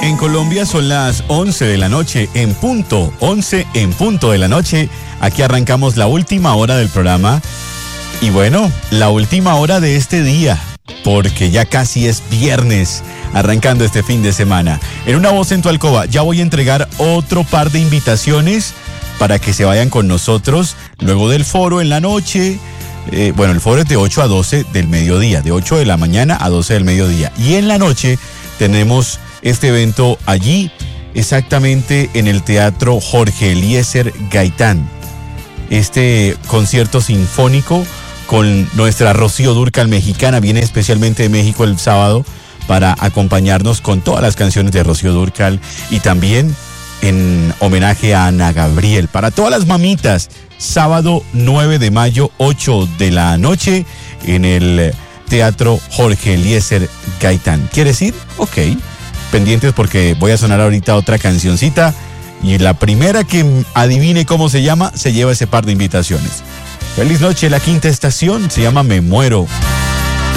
En Colombia son las 11 de la noche, en punto, 11 en punto de la noche. Aquí arrancamos la última hora del programa. Y bueno, la última hora de este día, porque ya casi es viernes, arrancando este fin de semana. En Una Voz en tu Alcoba, ya voy a entregar otro par de invitaciones para que se vayan con nosotros luego del foro en la noche. El foro es de 8 a 12 del mediodía, de 8 de la mañana a 12 del mediodía. Y en la noche tenemos este evento allí, exactamente en el Teatro Jorge Eliezer Gaitán. Este concierto sinfónico con nuestra Rocío Dúrcal mexicana, viene especialmente de México el sábado para acompañarnos con todas las canciones de Rocío Dúrcal y también en homenaje a Ana Gabriel. Para todas las mamitas, sábado 9 de mayo, 8 de la noche, en el Teatro Jorge Eliezer Gaitán. ¿Quieres ir? Ok. Pendientes porque voy a sonar ahorita otra cancioncita y la primera que adivine cómo se llama, se lleva ese par de invitaciones. Feliz noche, la quinta estación se llama Me Muero.